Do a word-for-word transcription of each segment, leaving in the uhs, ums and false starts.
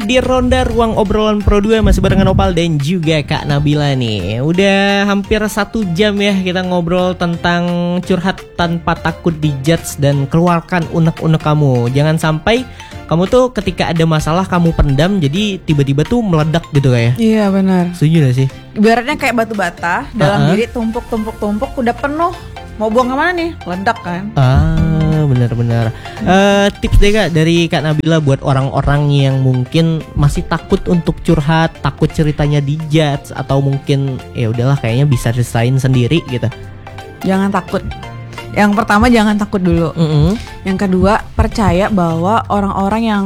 di Ronda Ruang Obrolan Pro dua masih barengan Opal dan juga Kak Nabila nih. Udah hampir satu jam ya kita ngobrol tentang curhat tanpa takut dijudge dan keluarkan unek-unek kamu. Jangan sampai kamu tuh ketika ada masalah kamu pendam jadi tiba-tiba tuh meledak gitu kayak. Iya benar. Setuju gak sih? Ibaratnya kayak batu bata dalam uh-uh. diri tumpuk-tumpuk-tumpuk udah penuh. Mau buang kemana nih? Ledak kan? Ah, benar-benar. Uh, tips deh Kak dari Kak Nabila buat orang-orang yang mungkin masih takut untuk curhat, takut ceritanya dijudge atau mungkin ya udahlah kayaknya bisa resign sendiri gitu. Jangan takut. Yang pertama jangan takut dulu. Mm-hmm. Yang kedua percaya bahwa orang-orang yang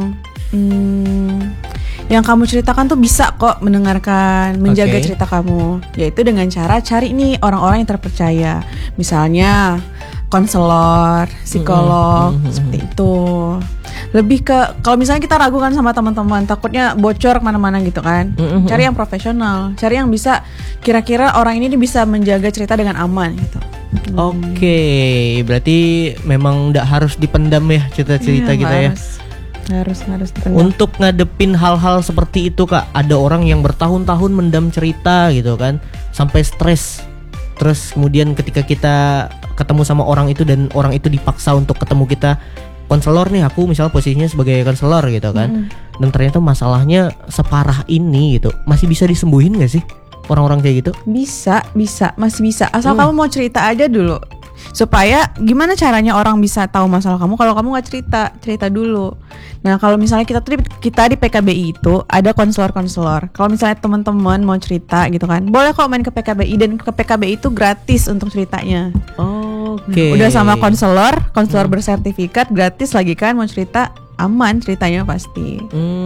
hmm, yang kamu ceritakan tuh bisa kok mendengarkan, menjaga okay. cerita kamu. Yaitu dengan cara cari nih orang-orang yang terpercaya. Misalnya konselor, psikolog, mm-hmm. seperti itu. Lebih ke kalau misalnya kita ragu kan sama teman-teman, takutnya bocor kemana-mana gitu kan. Mm-hmm. Cari yang profesional, cari yang bisa kira-kira orang ini bisa menjaga cerita dengan aman gitu. Hmm. Oke, okay. Berarti memang nggak harus dipendam ya cerita-cerita iya, kita harus. ya. Harus harus dipendam. Untuk ngadepin hal-hal seperti itu Kak, ada orang yang bertahun-tahun mendam cerita gitu kan, sampai stres. Terus kemudian ketika kita ketemu sama orang itu dan orang itu dipaksa untuk ketemu kita, konselor nih aku misalnya posisinya sebagai konselor gitu kan, mm. dan ternyata masalahnya separah ini gitu, masih bisa disembuhin gak sih orang-orang kayak gitu? Bisa, bisa, masih bisa. Asal hmm. kamu mau cerita aja dulu. Supaya gimana caranya orang bisa tahu masalah kamu kalau kamu nggak cerita, cerita dulu. Nah kalau misalnya kita tuh kita di P K B I itu ada konselor-konselor. Kalau misalnya teman-teman mau cerita gitu kan, boleh kok main ke P K B I dan ke P K B I itu gratis untuk ceritanya. Oh, oke. Okay. Nah, udah sama konselor, konselor hmm. bersertifikat, gratis lagi kan mau cerita. Aman ceritanya pasti.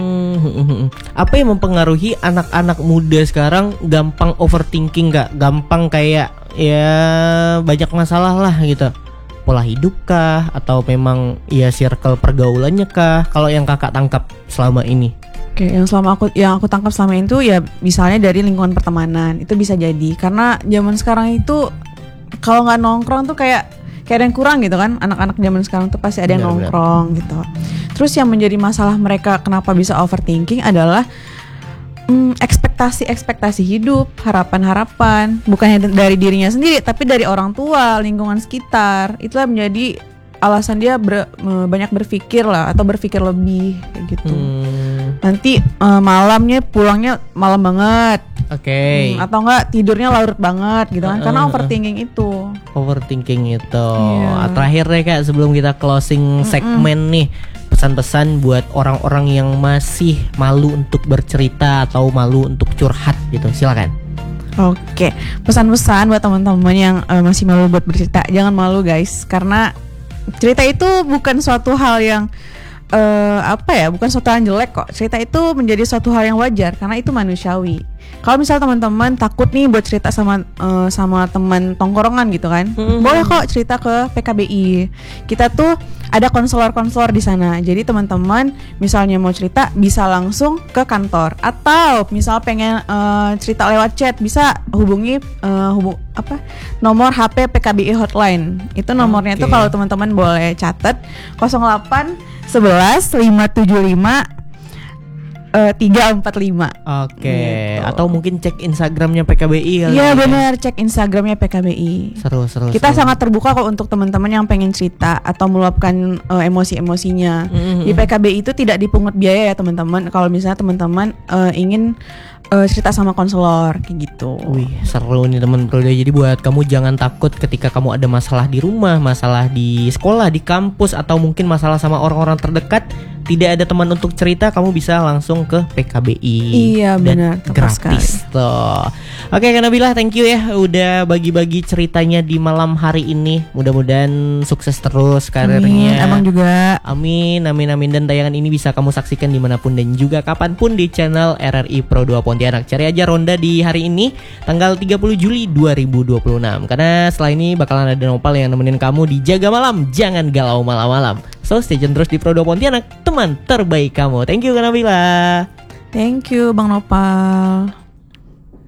Hmm, apa yang mempengaruhi anak-anak muda sekarang gampang overthinking gak? Gampang kayak ya banyak masalah lah gitu. Pola hidup kah? Atau memang ya circle pergaulannya kah? Kalau yang kakak tangkap selama ini? Oke, yang selama aku yang aku tangkap selama itu ya misalnya dari lingkungan pertemanan itu bisa jadi. Karena zaman sekarang itu kalau nggak nongkrong tuh kayak kayak ada yang kurang gitu kan. Anak-anak zaman sekarang tuh pasti ada yang benar, nongkrong benar. gitu. Terus yang menjadi masalah mereka kenapa bisa overthinking adalah hmm, ekspektasi-ekspektasi hidup, harapan-harapan, bukannya dari dirinya sendiri tapi dari orang tua, lingkungan sekitar. Itulah menjadi alasan dia ber, banyak berpikir lah atau berpikir lebih kayak gitu. Hmm. Nanti uh, malamnya pulangnya malam banget. Oke. Okay. Hmm, atau enggak tidurnya larut banget gitu kan, uh, karena overthinking itu. Overthinking itu. Yeah. Terakhir deh Kak sebelum kita closing segmen nih, pesan-pesan buat orang-orang yang masih malu untuk bercerita atau malu untuk curhat gitu. Silakan. Oke, pesan-pesan buat teman-teman yang uh, masih malu buat bercerita, jangan malu guys, karena cerita itu bukan suatu hal yang Uh, apa ya, bukan suatu hal yang jelek kok. Cerita itu menjadi suatu hal yang wajar karena itu manusiawi. Kalau misalnya teman-teman takut nih buat cerita sama uh, sama teman tongkrongan gitu kan, mm-hmm. boleh kok cerita ke P K B I. Kita tuh ada konselor-konselor di sana. Jadi teman-teman misalnya mau cerita bisa langsung ke kantor atau misal pengen uh, cerita lewat chat bisa hubungi uh, hubung apa nomor H P P K B I hotline. Itu nomornya okay. tuh kalau teman-teman boleh catat nol delapan sebelas lima tujuh lima tiga empat lima. Oke, okay. gitu. Atau mungkin cek Instagramnya P K B I kali. Iya benar, cek Instagramnya P K B I. Seru seru. Kita seru. sangat terbuka kok untuk teman-teman yang pengen cerita atau meluapkan uh, emosi-emosinya. Mm-hmm. Di P K B I itu tidak dipungut biaya ya teman-teman. Kalau misalnya teman-teman uh, ingin uh, cerita sama konselor kayak gitu. Wih, seru nih teman bro. Jadi buat kamu jangan takut ketika kamu ada masalah di rumah, masalah di sekolah, di kampus atau mungkin masalah sama orang-orang terdekat, tidak ada teman untuk cerita, kamu bisa langsung ke P K B I. Iya benar, gratis tuh. Oke Kak Nabila, thank you ya udah bagi-bagi ceritanya di malam hari ini. Mudah-mudahan sukses terus karirnya. Amin, abang juga. Amin, amin, amin. Dan tayangan ini bisa kamu saksikan dimanapun dan juga kapanpun di channel R R I Pro dua Pontianak. Cari aja Ronda di hari ini tanggal tiga puluh Juli dua ribu dua puluh enam. Karena setelah ini bakalan ada Nopal yang nemenin kamu di Jaga Malam. Jangan galau malam-malam. So stay tune terus di Pro dua Pontianak, teman terbaik kamu. Thank you Kak Nabila. Thank you Bang Nopal.